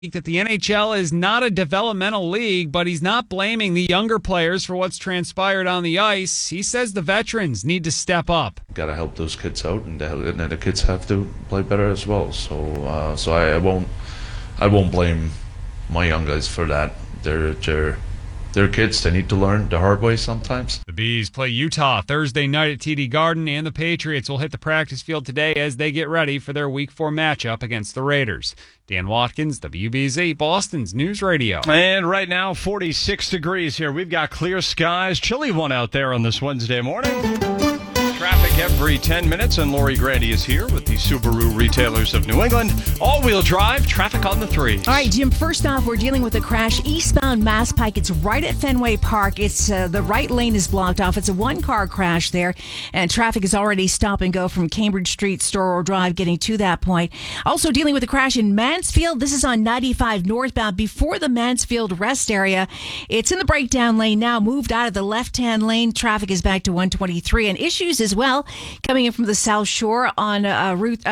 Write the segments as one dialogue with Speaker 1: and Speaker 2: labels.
Speaker 1: that the NHL is not a developmental league, but he's not blaming the younger players for what's transpired on the ice. He says the veterans need to step up.
Speaker 2: Got to help those kids out, and the kids have to play better as well. So I won't blame my young guys for that. They're kids. They need to learn the hard way sometimes.
Speaker 1: The Bees play Utah Thursday night at TD Garden, and the Patriots will hit the practice field today as they get ready for their Week 4 matchup against the Raiders. Dan Watkins, WBZ, Boston's News Radio.
Speaker 3: And right now, 46 degrees here. We've got clear skies. Chilly one out there on this Wednesday morning. Traffic every 10 minutes, and Lori Grandy is here with the Subaru Retailers of New England. All-wheel drive, traffic on the 3s.
Speaker 4: All right, Jim, first off, we're dealing with a crash eastbound Mass Pike. It's right at Fenway Park. It's the right lane is blocked off. It's a one-car crash there, and traffic is already stop and go from Cambridge Street, Storrow Drive, getting to that point. Also dealing with a crash in Mansfield. This is on 95 northbound before the Mansfield rest area. It's in the breakdown lane now, moved out of the left-hand lane. Traffic is back to 123, and issues as well coming in from the South Shore on Route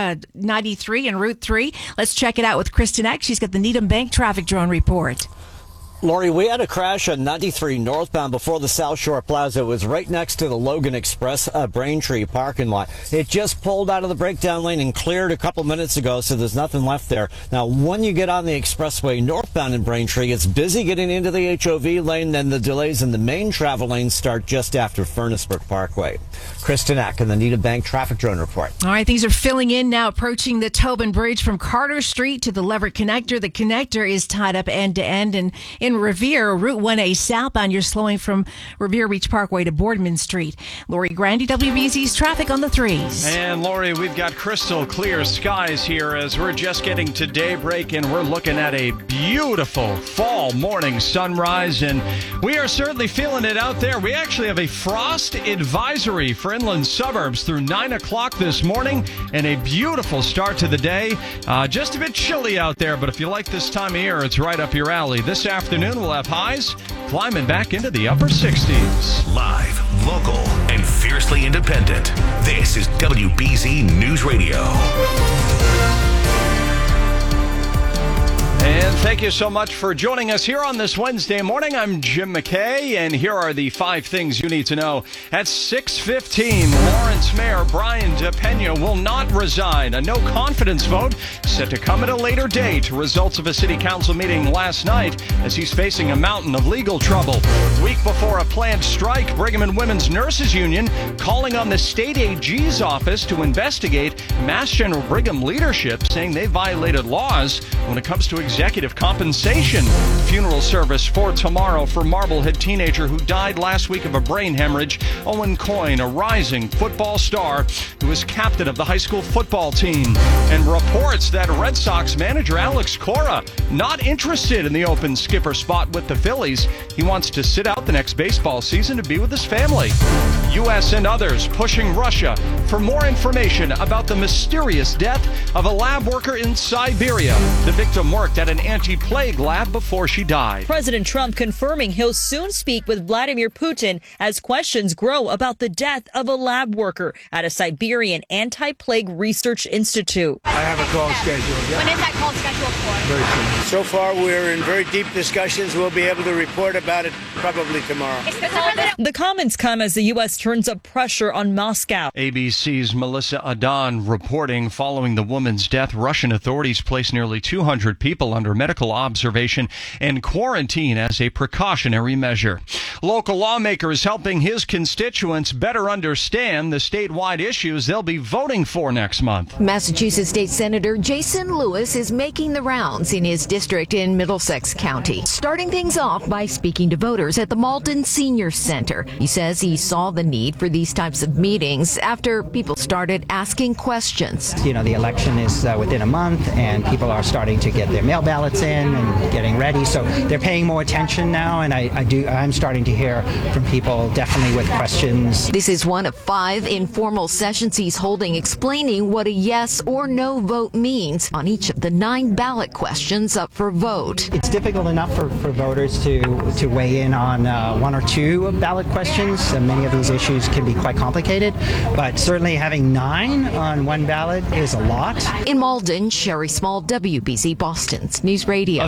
Speaker 4: 93 and Route 3. Let's check it out with Kristen Eck. She's got the Needham Bank traffic drone report.
Speaker 5: Lori, we had a crash on 93 northbound before the South Shore Plaza. It was right next to the Logan Express Braintree parking lot. It just pulled out of the breakdown lane and cleared a couple minutes ago, so there's nothing left there. Now, when you get on the expressway northbound in Braintree, it's busy getting into the HOV lane, then the delays in the main travel lane start just after Furnace-Brook Parkway. Kristen Eck and the Needham Bank traffic drone report.
Speaker 4: All right, things are filling in now, approaching the Tobin Bridge from Carter Street to the Leverett Connector. The connector is tied up end to end, and in Revere, Route 1A southbound, you're slowing from Revere Beach Parkway to Boardman Street. Lori Grandy, WBZ's traffic on the 3s.
Speaker 3: And Lori, we've got crystal clear skies here as we're just getting to daybreak, and we're looking at a beautiful fall morning sunrise, and we are certainly feeling it out there. We actually have a frost advisory for inland suburbs through 9 o'clock this morning, and a beautiful start to the day. Just a bit chilly out there, but if you like this time of year, it's right up your alley. This afternoon, we'll have highs climbing back into the upper 60s.
Speaker 6: Live, local, and fiercely independent. This is WBZ News Radio.
Speaker 3: And thank you so much for joining us here on this Wednesday morning. I'm Jim McKay, and here are the 5 things you need to know. At 6:15, Lawrence Mayor Brian DePena will not resign. A no-confidence vote set to come at a later date. Results of a city council meeting last night as he's facing a mountain of legal trouble. Week before a planned strike, Brigham and Women's Nurses Union calling on the state AG's office to investigate Mass General Brigham leadership, saying they violated laws when it comes to executive compensation. Funeral service for tomorrow for Marblehead teenager who died last week of a brain hemorrhage. Owen Coyne, a rising football star who was captain of the high school football team. And reports that Red Sox manager Alex Cora not interested in the open skipper spot with the Phillies. He wants to sit out the next baseball season to be with his family. U.S. and others pushing Russia for more information about the mysterious death of a lab worker in Siberia. The victim worked at an anti-plague lab before she died.
Speaker 7: President Trump confirming he'll soon speak with Vladimir Putin as questions grow about the death of a lab worker at a Siberian anti-plague research institute.
Speaker 8: I have a call scheduled. Yeah.
Speaker 9: When is that call scheduled for?
Speaker 8: Very soon. So far, we're in very deep discussions. We'll be able to report about it probably tomorrow.
Speaker 7: The comments come as the U.S. turns up pressure on Moscow.
Speaker 3: ABC's Melissa Adan reporting following the woman's death, Russian authorities placed nearly 200 people under medical observation and quarantine as a precautionary measure. Local lawmakers helping his constituents better understand the statewide issues they'll be voting for next month.
Speaker 10: Massachusetts State Senator Jason Lewis is making the rounds in his district in Middlesex County, starting things off by speaking to voters at the Malden Senior Center. He says he saw the need for these types of meetings after people started asking questions.
Speaker 11: You know, the election is within a month, and people are starting to get their mail ballots in and getting ready, so they're paying more attention now, and I'm starting to hear from people definitely with questions.
Speaker 10: This is one of 5 informal sessions he's holding explaining what a yes or no vote means on each of the 9 ballot questions up for vote.
Speaker 11: It's difficult enough for voters to weigh in on 1 or 2 ballot questions. Many of these issues can be quite complicated, but certainly having 9 on 1 ballot is a lot.
Speaker 10: In Malden, Sherry Small, WBZ Boston's News Radio.